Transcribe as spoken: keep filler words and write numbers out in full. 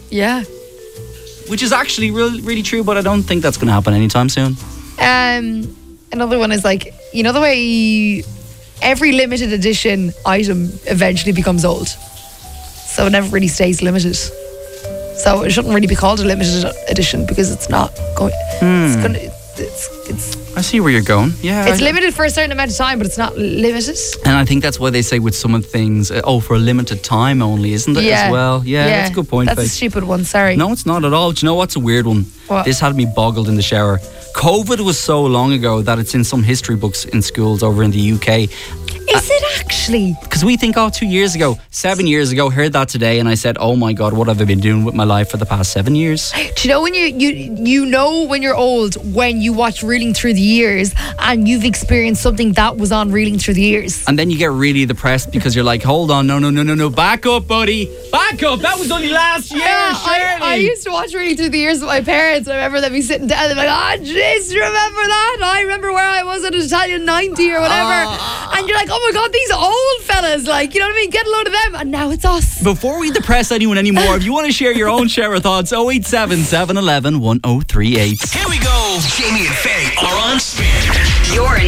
Yeah. Which is actually really, really true, but I don't think that's going to happen anytime soon. Um, another one is like, you know the way every limited edition item eventually becomes old. So it never really stays limited. So it shouldn't really be called a limited edition because it's not going. Hmm. It's going. It's it's. I see where you're going. Yeah, It's I- limited for a certain amount of time, but it's not limited. And I think that's why they say with some of the things, uh, oh, for a limited time only, isn't it, Yeah. as well? Yeah, that's a good point, That's a Faith. stupid one. Sorry. No, it's not at all. Do you know what's a weird one? What? This had me boggled in the shower. COVID was so long ago that it's in some history books in schools over in the U K. Is it actually? Because we think, oh, two years ago, seven years ago, heard that today, and I said, oh my God, what have I been doing with my life for the past seven years? Do you know when you you you know when you're old when you watch Reeling Through the Years and you've experienced something that was on Reeling Through the Years? And then you get really depressed because you're like, hold on, no, no, no, no, no, back up, buddy. Back up. That was only last year, Yeah, I, Shirley. I used to watch Reeling Through the Years with my parents. I remember them be sitting down and they're like, oh, jeez, do you remember that? I remember where I was at Italian ninety or whatever. Ah. And you're like, oh my God, these old fellas, like, you know what I mean? Get a load of them. And now it's us. Before we depress anyone anymore, if you want to share your own shower thoughts, oh eight seven, seven one one, one oh three eight. Here we go. Jamie and Faye are on spin. You're